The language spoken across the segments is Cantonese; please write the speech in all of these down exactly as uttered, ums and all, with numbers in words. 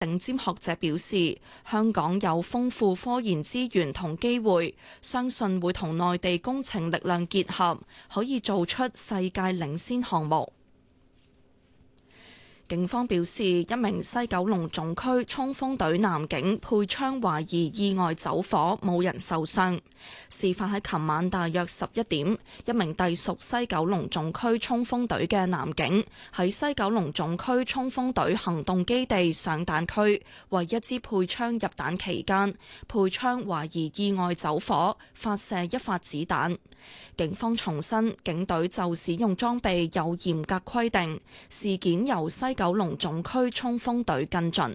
頂尖學者表示，香港有豐富科研資源同機會，相信會同內地工程力量結合，可以做出世界領先項目。警方表示，一名西九龍總區衝鋒隊男警配槍懷疑意外走火，冇人受傷。事發喺琴晚大約十一點，一名隸屬西九龍總區衝鋒隊嘅男警喺西九龍總區衝鋒隊行動基地上彈區為一支配槍入彈期間，配槍懷疑意外走火，發射一發子彈。警方重申，警隊就使用裝備有嚴格規定，事件由西九龍總區衝鋒隊跟進。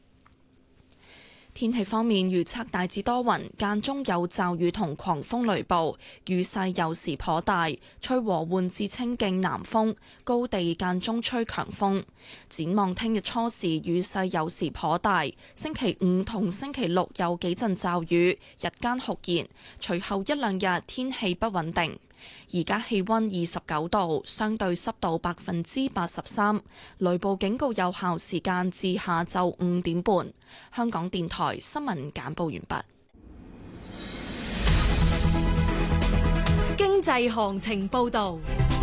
天氣方面預測大致多雲，間中有驟雨同狂風雷暴，雨勢有時頗大，吹和緩至清勁南風，高地間中吹強風。展望聽日初時雨勢有時頗大，星期五同星期六有幾陣驟雨，日間酷熱，隨後一兩日天氣不穩定。而家氣溫二十九度，相對濕度百分之八十三，雷暴警告有效時間至下晝五點半。香港電台新聞簡報完畢。 經濟行情報道。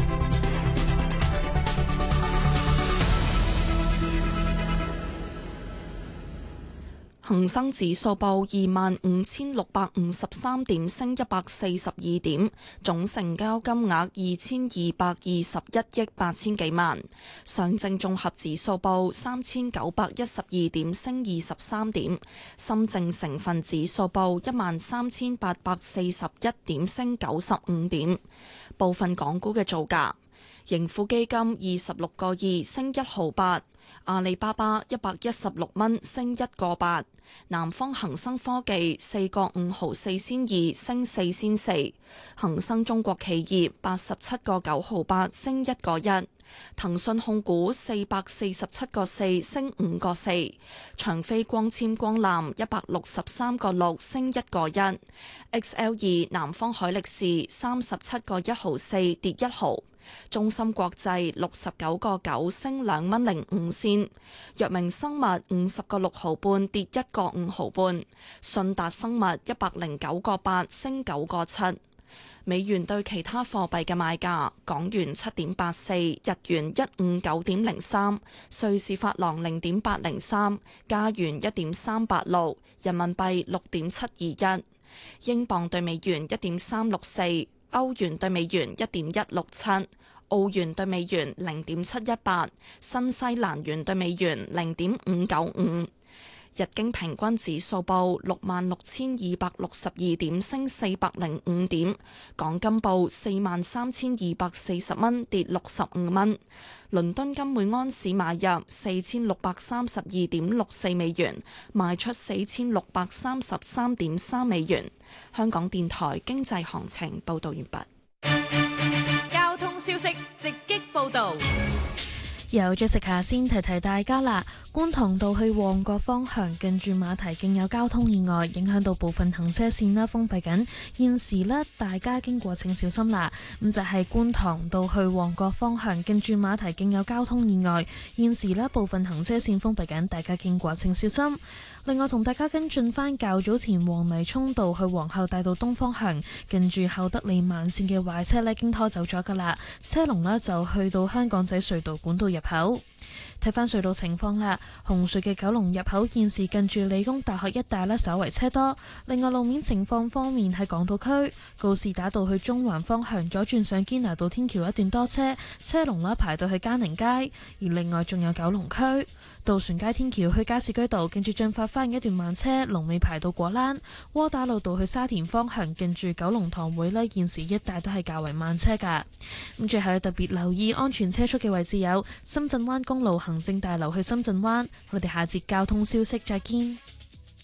恒生指數報二萬五千六百五十三點，升一百四十二點，總成交金額二千二百二十一億八千幾萬。上證綜合指數報三千九百一十二點，升二十三點。深證成分指數報一萬三千八百四十一點，升九十五點。部分港股嘅造價：盈富基金二十六個二，升一毫八。阿里巴巴一百一十六蚊，升一個八。南方恒生科技四個五毫四仙二，升四仙四。恒生中國企業八十七個九毫八，升一個一。騰訊控股四百四十七個四，升五個四。長飛光纖光纜一百六十三個六，升一個一。X L 二南方海力士三十七個一毫四，跌一毫。中芯國際六十九個九，升兩蚊零五仙。藥明生物五十個六毫半，跌一個五毫半。信達生物一百零九個八，升九個七。美元對其他貨幣嘅賣價：港元七點八四，日元一五九點零三，瑞士法郎零點八零三，加元一點三八六，人民幣六點七二一，英鎊對美元一點三六四。歐元對美元一點一六七，澳元對美元零點七一八，新西蘭元對美元零點五九五。日經平均指數報六萬六千二百六十二點，升四百零五點。港金報四萬三千二百四十蚊，跌六十五蚊。倫敦金每安士買入四千六百三十二點六四美元，賣出四千六百三十三點三美元。香港電台經濟行情報道完畢。 交通消息直擊報道。 有咗食下先提提大家啦，觀塘道去旺角方向近住馬蹄徑有交通意外，影響到部分行車線啦，封閉緊。現時呢，大家經過請小心啦。咁就係觀塘道去旺角方向近住馬蹄徑有交通意外，現時呢，部分行車線封閉緊，大家經過請小心。另外同大家跟進返較早前黃泥涌道去皇后大道東方向近住厚德利慢線嘅壞車呢，經拖走咗㗎啦，車龍呢就去到香港仔隧道管道入口。睇返隧道情況啦，紅隧嘅九龍入口現時近住理工大學一帶呢，稍為車多。另外路面情況方面，喺港島區告士打道去中環方向左轉上堅拿道天橋一段多車，車龍呢排到去嘉寧街。而另外仲有九龍區渡船街天橋去加士居道近住進發花園一段慢車，龍尾排到果欄。窩打老道去沙田方向近住九龍塘會呢，現時一帶都係較為慢車㗎。咁最後要特別留意安全車速嘅位置有深圳灣公路行政大樓去深圳灣。我哋下節交通消息再見。